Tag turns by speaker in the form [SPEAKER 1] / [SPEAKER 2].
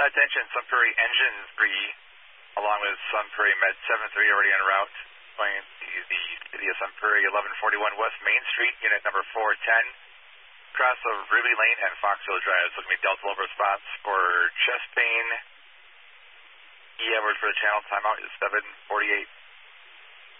[SPEAKER 1] Attention, Sun Prairie Engine 3, along with Sun Prairie Med 73 already en route, going to the city of Sun Prairie, 1141 West Main Street, unit number 410, across of Ruby Lane and Foxhill Drive. So it's going to be Delta Level response for chest pain. Edwards for the channel, timeout is 7:48.